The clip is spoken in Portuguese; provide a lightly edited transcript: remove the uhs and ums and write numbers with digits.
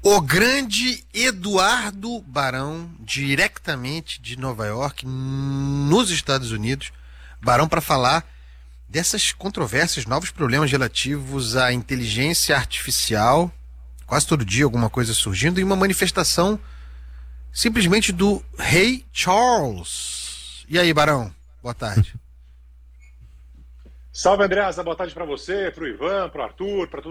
O grande Eduardo Barão, diretamente de Nova York, nos Estados Unidos. Barão, para falar dessas controvérsias, novos problemas relativos à inteligência artificial. Quase todo dia alguma coisa surgindo, e uma manifestação simplesmente do Rei Charles. E aí, Barão? Boa tarde. Salve, Andreasa. Boa tarde para você, para o Ivan, para o Arthur, para